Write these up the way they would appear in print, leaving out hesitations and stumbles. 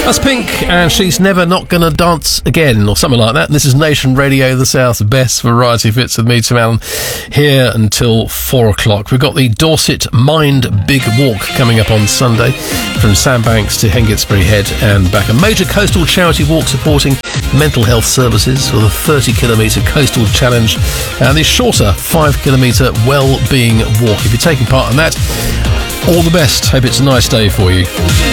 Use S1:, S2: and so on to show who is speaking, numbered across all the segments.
S1: That's Pink, and She's Never Not Gonna Dance Again, or something like that. And this is Nation Radio, the South's best variety fits with me, Tim Allen, here until 4 o'clock. We've got the Dorset Mind Big Walk coming up on Sunday from Sandbanks to Hengistbury Head and back. A major coastal charity walk supporting mental health services with a 30-kilometre coastal challenge and the shorter 5-kilometre well-being walk. If you're taking part in that, all the best. Hope it's a nice day for you.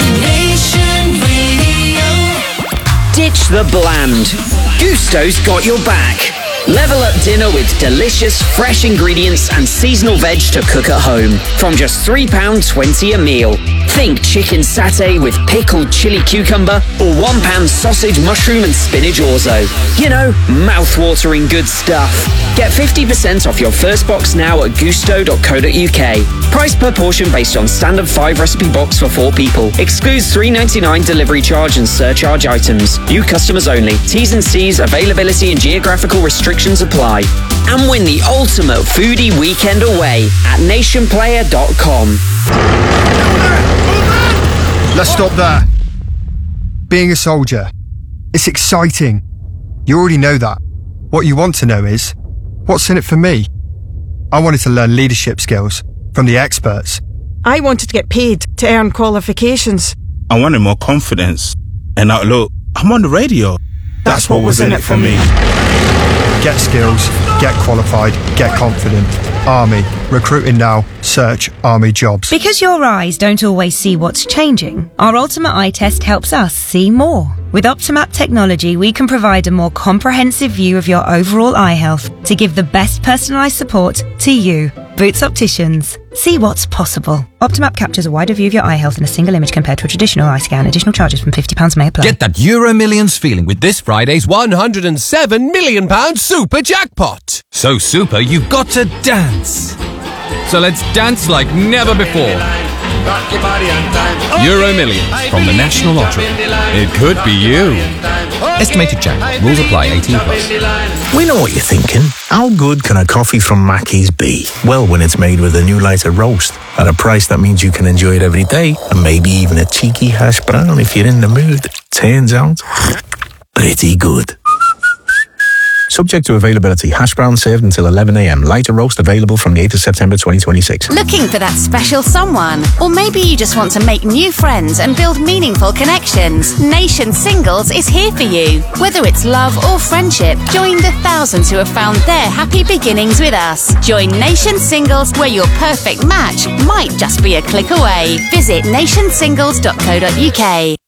S2: Ditch the bland. Gusto's got your back. Level up dinner with delicious, fresh ingredients and seasonal veg to cook at home. From just £3.20 a meal. Think chicken satay with pickled chili cucumber or £1 sausage, mushroom and spinach orzo. You know, mouth-watering good stuff. Get 50% off your first box now at gusto.co.uk. Price per portion based on standard 5 recipe box for 4 people. Excludes $3.99 delivery charge and surcharge items. New customers only. T's and C's, availability and geographical restrictions apply. And win the ultimate foodie weekend away at nationplayer.com.
S3: Let's stop there. Being a soldier, it's exciting. You already know that. What you want to know is, what's in it for me? I wanted to learn leadership skills from the experts.
S4: I wanted to get paid to earn qualifications.
S5: I wanted more confidence. And now look, I'm on the radio. That's what was in it for me.
S3: Get skills, get qualified, get confident. Army. Recruiting now. Search Army jobs.
S6: Because your eyes don't always see what's changing, our Ultimate Eye Test helps us see more. With Optimap technology, we can provide a more comprehensive view of your overall eye health to give the best personalised support to you. Boots Opticians. See what's possible. Optimap captures a wider view of your eye health in a single image compared to a traditional eye scan. Additional charges from £50 may apply.
S7: Get that Euro Millions feeling with this Friday's £107 million super jackpot. So super, you've got to dance. So let's dance like never before. Euro Millions from the National Lottery. It could be you. Estimated jackpot. Rules apply. 18+.
S8: We know what you're thinking. How good can a coffee from Mackey's be? Well, when it's made with a new lighter roast at a price that means you can enjoy it every day, and maybe even a cheeky hash brown if you're in the mood. Turns out, pretty good. Subject to availability. Hash brown served until 11 a.m. Lighter roast available from the 8th of September 2026.
S9: Looking for that special someone? Or maybe you just want to make new friends and build meaningful connections? Nation Singles is here for you. Whether it's love or friendship, join the thousands who have found their happy beginnings with us. Join Nation Singles, where your perfect match might just be a click away. Visit nationsingles.co.uk.